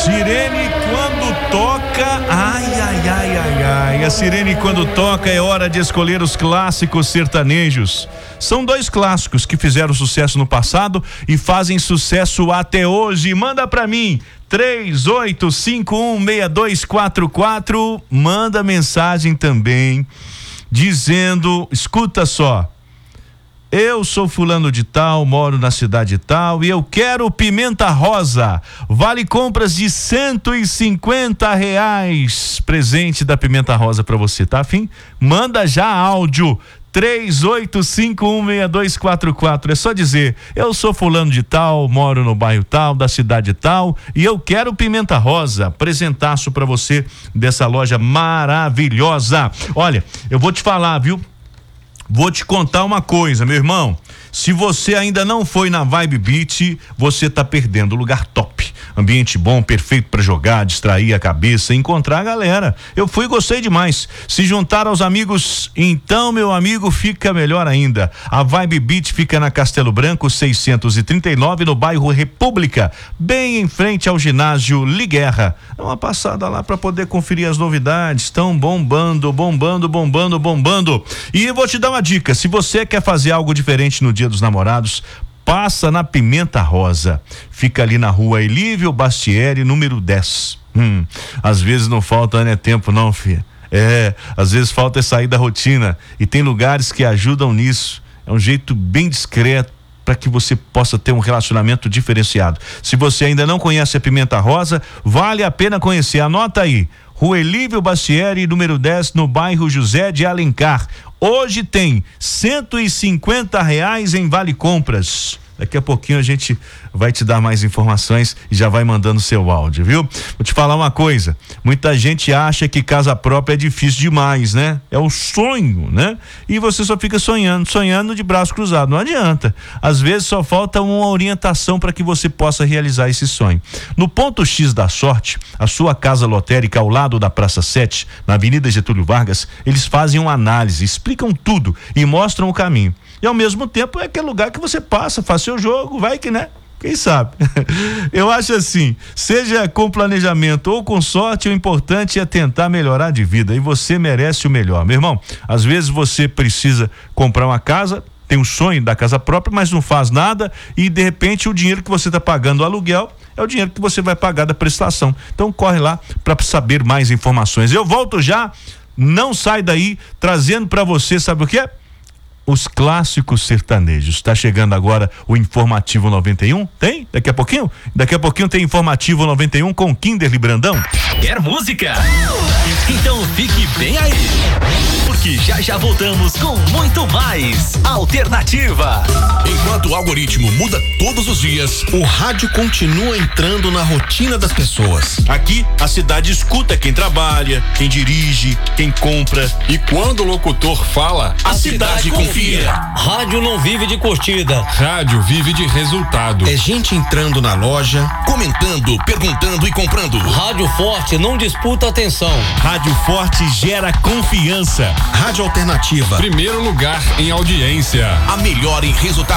Sirene quando toca, a sirene quando toca é hora de escolher os clássicos sertanejos. São dois clássicos que fizeram sucesso no passado e fazem sucesso até hoje. Manda pra mim, 38516244, manda mensagem também, dizendo, escuta só, eu sou fulano de tal, moro na cidade tal e eu quero pimenta rosa, vale compras de R$150, presente da pimenta rosa pra você, tá afim? Manda já áudio, 38516244, é só dizer, eu sou fulano de tal, moro no bairro tal, da cidade tal e eu quero pimenta rosa, presentaço pra você dessa loja maravilhosa. Olha, eu vou te falar, viu? Vou te contar uma coisa, meu irmão. Se você ainda não foi na Vibe Beach, você tá perdendo. Lugar top, ambiente bom, perfeito para jogar, distrair a cabeça, encontrar a galera. Eu fui e gostei demais. Se juntar aos amigos, então, meu amigo, fica melhor ainda. A Vibe Beach fica na Castelo Branco 639, no bairro República, bem em frente ao ginásio Liguerra. Dá uma passada lá para poder conferir as novidades. Estão bombando. E eu vou te dar uma dica, se você quer fazer algo diferente no Dia dos Namorados, passa na Pimenta Rosa, fica ali na rua Elívio Bastieri, número 10. Às vezes não falta, né, tempo não, filha. Às vezes falta sair da rotina e tem lugares que ajudam nisso, é um jeito bem discreto para que você possa ter um relacionamento diferenciado. Se você ainda não conhece a Pimenta Rosa, vale a pena conhecer, anota aí, Rua Elívio Bastieri, número 10, no bairro José de Alencar. Hoje tem R$150 em Vale Compras. Daqui a pouquinho a gente vai te dar mais informações e já vai mandando seu áudio, viu? Vou te falar uma coisa, muita gente acha que casa própria é difícil demais, né? É o sonho, né? E você só fica sonhando de braço cruzado, não adianta. Às vezes só falta uma orientação para que você possa realizar esse sonho. No Ponto X da Sorte, a sua casa lotérica ao lado da Praça 7, na Avenida Getúlio Vargas, eles fazem uma análise, explicam tudo e mostram o caminho. E ao mesmo tempo é aquele lugar que você passa, faz seu jogo, vai que, né? Quem sabe? Eu acho assim, seja com planejamento ou com sorte, o importante é tentar melhorar de vida e você merece o melhor. Meu irmão, às vezes você precisa comprar uma casa, tem um sonho da casa própria, mas não faz nada e de repente o dinheiro que você está pagando o aluguel é o dinheiro que você vai pagar da prestação. Então corre lá para saber mais informações. Eu volto já, não sai daí, trazendo para você, sabe o que é? Os clássicos sertanejos. Tá chegando agora o Informativo 91. Tem? Daqui a pouquinho? Daqui a pouquinho tem Informativo 91 com Kinderly Brandão. Quer música? Então fique bem aí, porque já voltamos com muito mais Alternativa. Enquanto o algoritmo muda todos os dias, o rádio continua entrando na rotina das pessoas. Aqui a cidade escuta quem trabalha, quem dirige, quem compra. E quando o locutor fala, a cidade confia. Rádio não vive de curtida. Rádio vive de resultado. É gente entrando na loja, comentando, perguntando e comprando. Rádio forte não disputa atenção. Rádio forte gera confiança. Rádio Alternativa. Primeiro lugar em audiência. A melhor em resultado.